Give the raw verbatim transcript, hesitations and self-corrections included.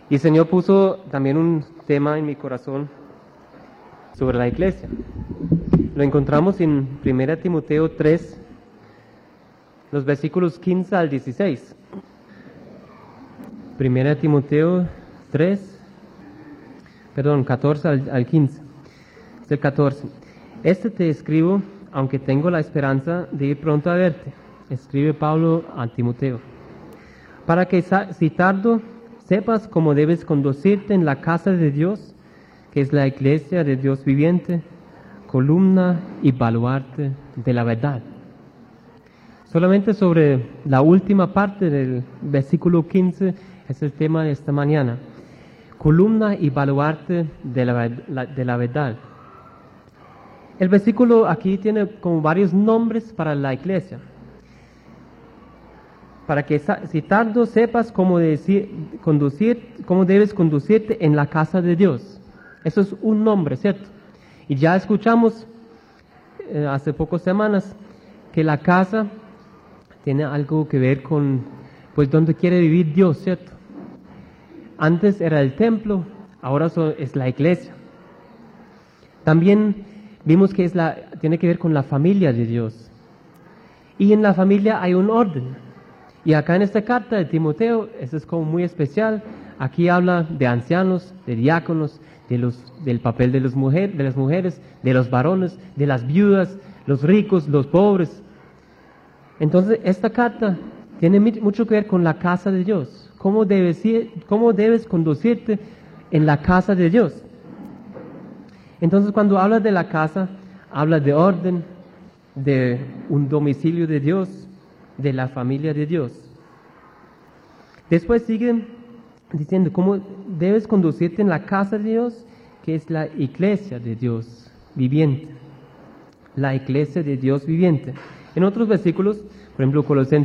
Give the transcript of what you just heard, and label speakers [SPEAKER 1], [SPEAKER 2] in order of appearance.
[SPEAKER 1] Y el Señor puso también un tema en mi corazón sobre la iglesia. Lo encontramos en primera Timoteo tres, los versículos quince al dieciséis. primera Timoteo tres, perdón, catorce al, al quince. Es el catorce. Este te escribo, aunque tengo la esperanza de ir pronto a verte, escribe Pablo a Timoteo, para que si tardo sepas cómo debes conducirte en la casa de Dios, que es la iglesia de Dios viviente, columna y baluarte de la verdad. Solamente sobre la última parte del versículo quince es el tema de esta mañana. Columna y baluarte de la, de la verdad. El versículo aquí tiene como varios nombres para la iglesia. Para que si tardo sepas cómo, decir, conducir, cómo debes conducirte en la casa de Dios. Eso es un nombre, ¿cierto? Y ya escuchamos eh, hace pocas semanas que la casa tiene algo que ver con, pues, dónde quiere vivir Dios, ¿cierto? Antes era el templo, ahora so, es la iglesia. También vimos que es la, tiene que ver con la familia de Dios. Y en la familia hay un orden. Y acá en esta carta de Timoteo, eso es como muy especial. Aquí habla de ancianos, de diáconos, de los, del papel de, los mujer, de las mujeres, de los varones, de las viudas, los ricos, los pobres. Entonces, esta carta tiene mucho que ver con la casa de Dios. ¿Cómo debes, ir, cómo debes conducirte en la casa de Dios? Entonces, cuando habla de la casa, habla de orden, de un domicilio de Dios, de la familia de Dios. Después sigue diciendo cómo debes conducirte en la casa de Dios, que es la iglesia de Dios viviente. La iglesia de Dios viviente. En otros versículos, por ejemplo, Colosenses